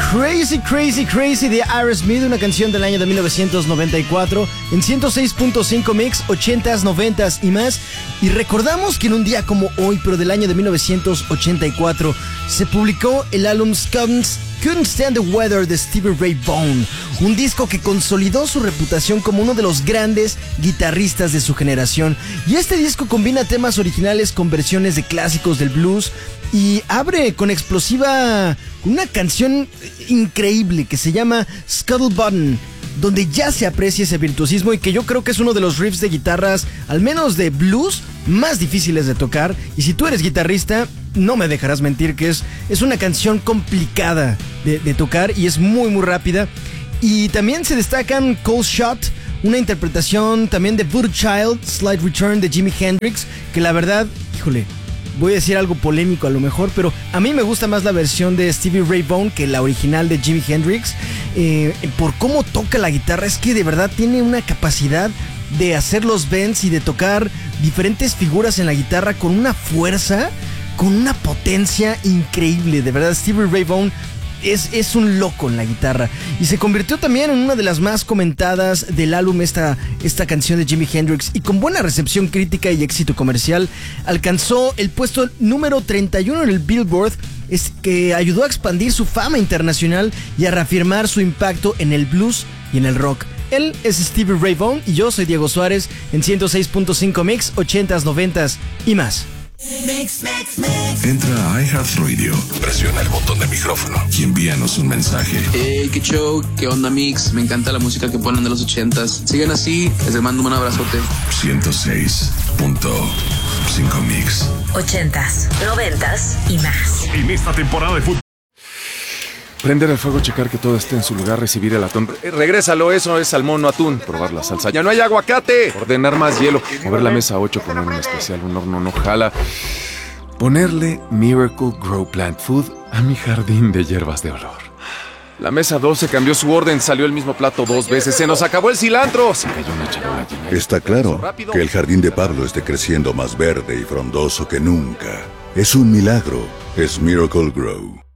Crazy, Crazy, Crazy de Aerosmith, una canción del año de 1994 en 106.5 Mix, 80s, 90s y más. Y recordamos que en un día como hoy, pero del año de 1984, se publicó el álbum Couldn't Stand the Weather de Stevie Ray Vaughan, un disco que consolidó su reputación como uno de los grandes guitarristas de su generación. Y este disco combina temas originales con versiones de clásicos del blues y abre con explosiva una canción increíble que se llama Scuttle Button, donde ya se aprecia ese virtuosismo y que yo creo que es uno de los riffs de guitarras, al menos de blues, más difíciles de tocar. Y si tú eres guitarrista, no me dejarás mentir que es una canción complicada de tocar y es muy muy rápida. Y también se destacan Cold Shot, una interpretación también de Voodoo Child, Slight Return de Jimi Hendrix, que la verdad, híjole, voy a decir algo polémico a lo mejor, pero a mí me gusta más la versión de Stevie Ray Vaughan que la original de Jimi Hendrix, por cómo toca la guitarra. Es que de verdad tiene una capacidad de hacer los bends y de tocar diferentes figuras en la guitarra con una fuerza, con una potencia increíble. De verdad, Stevie Ray Vaughan es un loco en la guitarra y se convirtió también en una de las más comentadas del álbum esta canción de Jimi Hendrix, y con buena recepción crítica y éxito comercial alcanzó el puesto número 31 en el Billboard, que ayudó a expandir su fama internacional y a reafirmar su impacto en el blues y en el rock. Él es Stevie Ray Vaughan y yo soy Diego Suárez en 106.5 Mix, 80s, 90s y más. Entra a iHeartRadio, presiona el botón de micrófono y envíanos un mensaje. Hey, qué show, qué onda Mix, me encanta la música que ponen de los 80s. Sigan así, les mando un abrazote. 106.5 Mix, 80s, 90s y más. En esta temporada de fútbol. Prender el fuego, checar que todo esté en su lugar, recibir el atún. Regrésalo, eso es salmón, no atún. Probar la salsa. ¡Ya no hay aguacate! Ordenar más hielo. Mover la mesa 8, poner un especial, un horno no jala. Ponerle Miracle Grow Plant Food a mi jardín de hierbas de olor. La mesa 12 cambió su orden, salió el mismo plato 2 veces. ¡Se nos acabó el cilantro! Se cayó una charola llena. Está claro que el jardín de Pablo esté creciendo más verde y frondoso que nunca. Es un milagro. Es Miracle Grow.